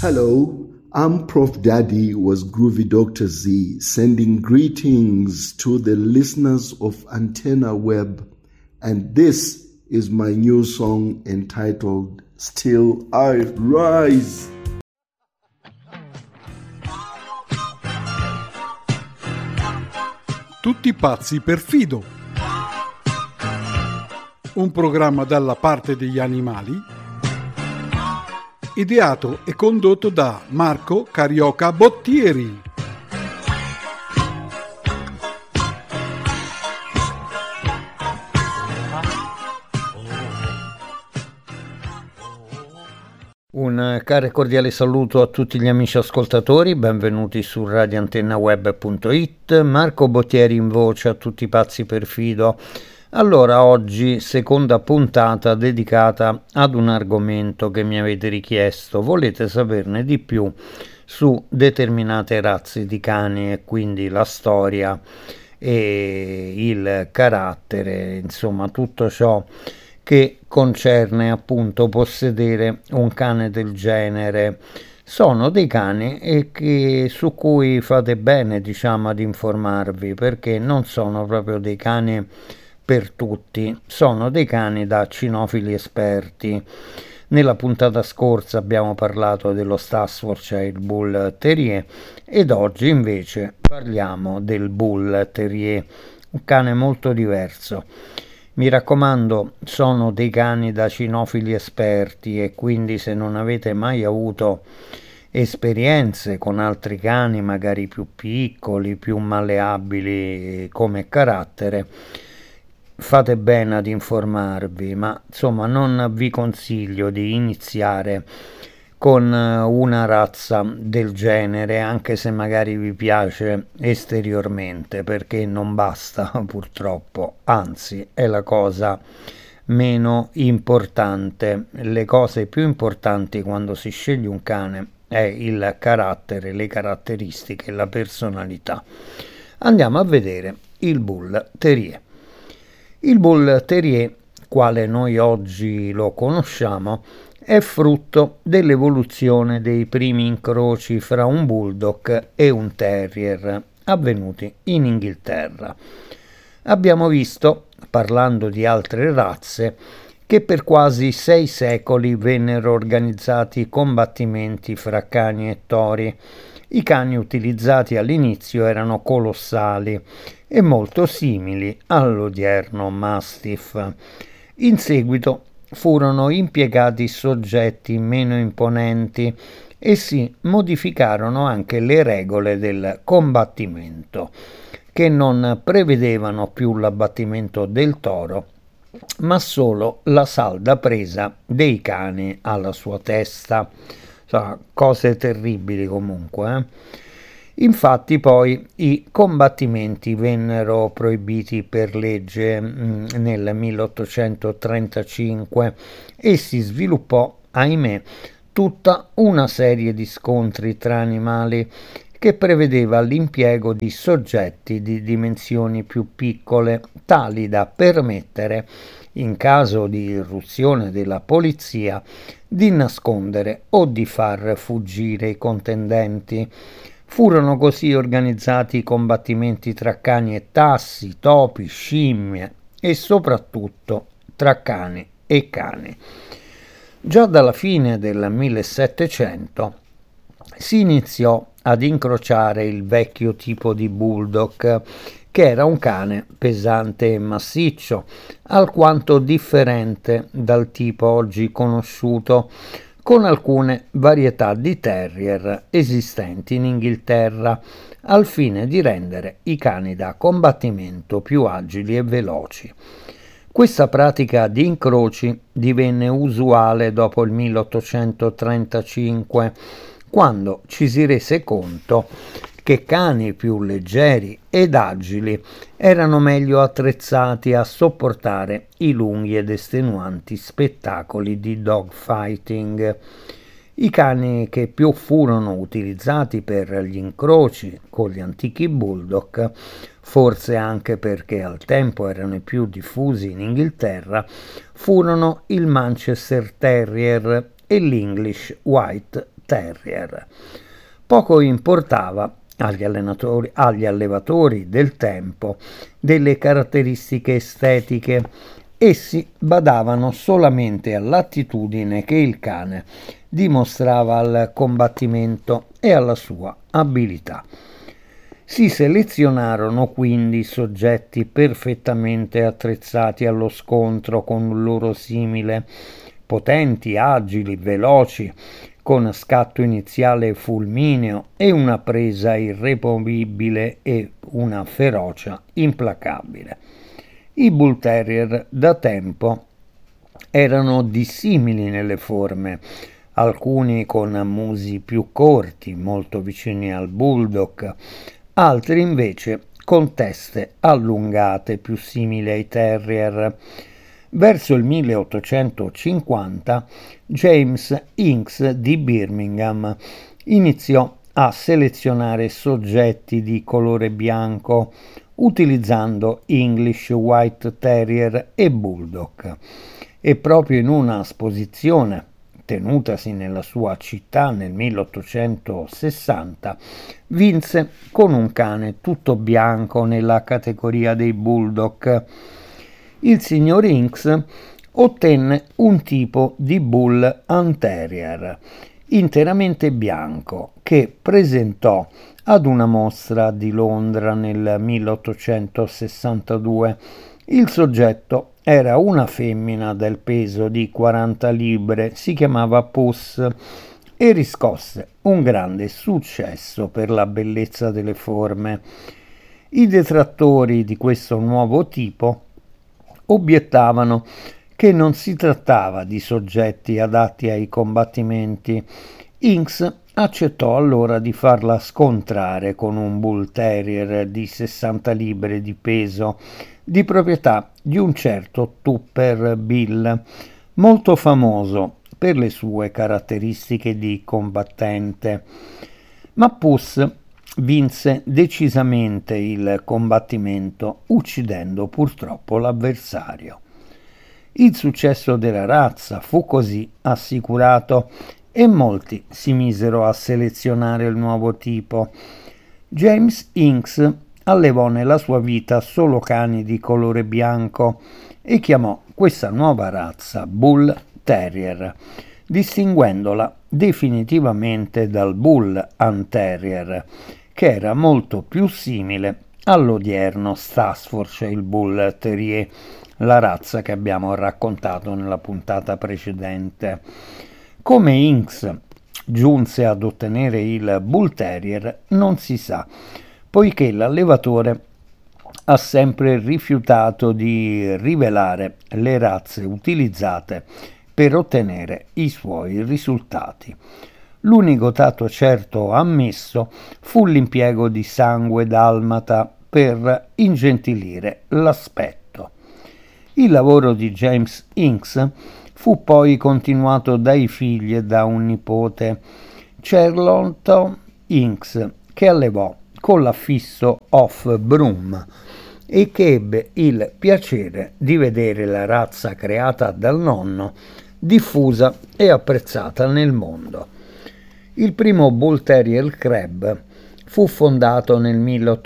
Hello, I'm Prof. Daddy was Groovy Dr. Z, sending greetings to the listeners of Antenna Web, and this is my new song entitled Still I Rise. Tutti pazzi per Fido, un programma dalla parte degli animali, ideato e condotto da Marco Carioca Bottieri. Un caro e cordiale saluto a tutti gli amici ascoltatori, benvenuti su radioantennaweb.it. Marco Bottieri in voce a tutti pazzi per Fido. Allora, oggi seconda puntata dedicata ad un argomento che mi avete richiesto. Volete saperne di più su determinate razze di cani e quindi la storia e il carattere, insomma tutto ciò che concerne appunto possedere un cane del genere. Sono dei cani su cui fate bene, diciamo, ad informarvi, perché non sono proprio dei cani per tutti, sono dei cani da cinofili esperti. Nella puntata scorsa abbiamo parlato dello Staffordshire Bull Terrier ed oggi invece parliamo del Bull Terrier, un cane molto diverso. Mi raccomando, sono dei cani da cinofili esperti e quindi se non avete mai avuto esperienze con altri cani, magari più piccoli, più malleabili come carattere, fate bene ad informarvi, ma insomma non vi consiglio di iniziare con una razza del genere, anche se magari vi piace esteriormente, perché non basta purtroppo, anzi è la cosa meno importante. Le cose più importanti quando si sceglie un cane è il carattere, le caratteristiche, la personalità. Andiamo a vedere il Bull Terrier. Il Bull Terrier, quale noi oggi lo conosciamo, è frutto dell'evoluzione dei primi incroci fra un Bulldog e un Terrier avvenuti in Inghilterra. Abbiamo visto, parlando di altre razze, che per quasi 6 secoli vennero organizzati combattimenti fra cani e tori. I cani utilizzati all'inizio erano colossali e molto simili all'odierno Mastiff. In seguito furono impiegati soggetti meno imponenti e si modificarono anche le regole del combattimento, che non prevedevano più l'abbattimento del toro, ma solo la salda presa dei cani alla sua testa. Cose terribili comunque. Infatti poi i combattimenti vennero proibiti per legge nel 1835 e si sviluppò, ahimè, tutta una serie di scontri tra animali che prevedeva l'impiego di soggetti di dimensioni più piccole, tali da permettere, in caso di irruzione della polizia, di nascondere o di far fuggire i contendenti. Furono così organizzati combattimenti tra cani e tassi, topi, scimmie e soprattutto tra cani e cani. Già dalla fine del 1700 si iniziò ad incrociare il vecchio tipo di Bulldog, che era un cane pesante e massiccio, alquanto differente dal tipo oggi conosciuto, con alcune varietà di terrier esistenti in Inghilterra, al fine di rendere i cani da combattimento più agili e veloci. Questa pratica di incroci divenne usuale dopo il 1835, quando ci si rese conto che cani più leggeri ed agili erano meglio attrezzati a sopportare i lunghi ed estenuanti spettacoli di dogfighting. I cani che più furono utilizzati per gli incroci con gli antichi bulldog, forse anche perché al tempo erano i più diffusi in Inghilterra, furono il Manchester Terrier e l'English White Terrier. Poco importava agli allevatori del tempo delle caratteristiche estetiche. Essi badavano solamente all'attitudine che il cane dimostrava al combattimento e alla sua abilità. Si selezionarono quindi soggetti perfettamente attrezzati allo scontro con un loro simile, potenti, agili, veloci, con scatto iniziale fulmineo e una presa irremovibile e una ferocia implacabile. I Bull Terrier da tempo erano dissimili nelle forme, alcuni con musi più corti, molto vicini al Bulldog, altri invece con teste allungate, più simili ai Terrier. Verso il 1850 James Inks di Birmingham iniziò a selezionare soggetti di colore bianco utilizzando English White Terrier e Bulldog, e proprio in una esposizione tenutasi nella sua città nel 1860 vinse con un cane tutto bianco nella categoria dei Bulldog. Il signor Inks ottenne un tipo di Bull Terrier interamente bianco che presentò ad una mostra di Londra nel 1862. Il soggetto era una femmina del peso di 40 libbre, si chiamava Puss e riscosse un grande successo per la bellezza delle forme. I detrattori di questo nuovo tipo obiettavano che non si trattava di soggetti adatti ai combattimenti. Inks accettò allora di farla scontrare con un Bull Terrier di 60 libbre di peso, di proprietà di un certo Tupper Bill, molto famoso per le sue caratteristiche di combattente. Ma Puss vinse decisamente il combattimento, uccidendo purtroppo l'avversario. Il successo della razza fu così assicurato e molti si misero a selezionare il nuovo tipo. James Inks allevò nella sua vita solo cani di colore bianco e chiamò questa nuova razza Bull Terrier, distinguendola definitivamente dal Bull Terrier, che era molto più simile all'odierno Staffordshire Bull Terrier, la razza che abbiamo raccontato nella puntata precedente. Come Inks giunse ad ottenere il Bull Terrier non si sa, poiché l'allevatore ha sempre rifiutato di rivelare le razze utilizzate per ottenere i suoi risultati. L'unico dato certo ammesso fu l'impiego di sangue dalmata per ingentilire l'aspetto. Il lavoro di James Inks fu poi continuato dai figli e da un nipote, Charlotte Inks, che allevò con l'affisso Off Broom e che ebbe il piacere di vedere la razza creata dal nonno diffusa e apprezzata nel mondo. Il primo Bull Terrier Crab fu fondato nel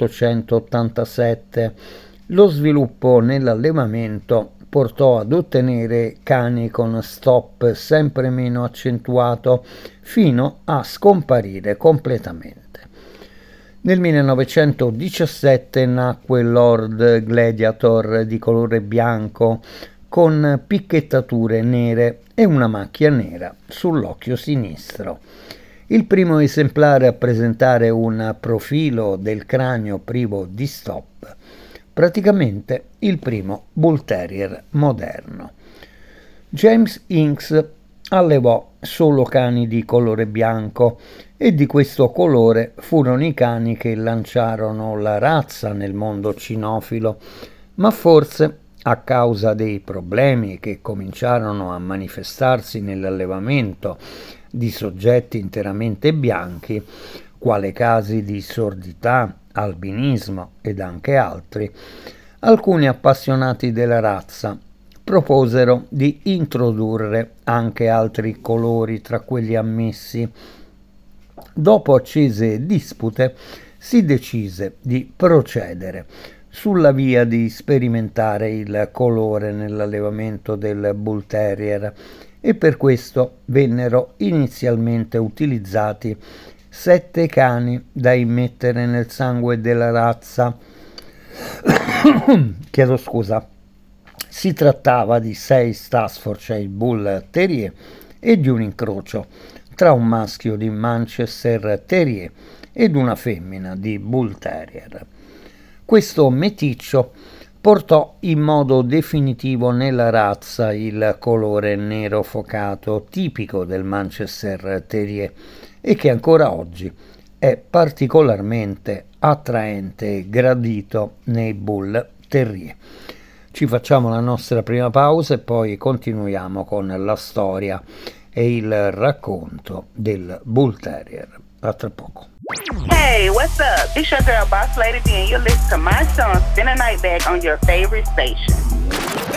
1887. Lo sviluppo nell'allevamento portò ad ottenere cani con stop sempre meno accentuato fino a scomparire completamente. Nel 1917 nacque Lord Gladiator di colore bianco con picchettature nere e una macchia nera sull'occhio sinistro. Il primo esemplare a presentare un profilo del cranio privo di stop, praticamente il primo Bull Terrier moderno. James Inks allevò solo cani di colore bianco e di questo colore furono i cani che lanciarono la razza nel mondo cinofilo, ma forse a causa dei problemi che cominciarono a manifestarsi nell'allevamento di soggetti interamente bianchi, quale casi di sordità, albinismo ed anche altri, alcuni appassionati della razza proposero di introdurre anche altri colori tra quelli ammessi, Dopo accese dispute si decise di procedere sulla via di sperimentare il colore nell'allevamento del Bull Terrier e per questo vennero inizialmente utilizzati 7 cani da immettere nel sangue della razza. Chiedo scusa. Si trattava di 6 Staffordshire Bull Terrier e di un incrocio tra un maschio di Manchester Terrier ed una femmina di Bull Terrier. Questo meticcio portò in modo definitivo nella razza il colore nero focato tipico del Manchester Terrier e che ancora oggi è particolarmente attraente e gradito nei Bull Terrier. Ci facciamo la nostra prima pausa e poi continuiamo con la storia e il racconto del Bull Terrier. A tra poco. Hey, what's up? It's your girl Boss Lady B and you're listening to my song Spin a Night Bag on your favorite station.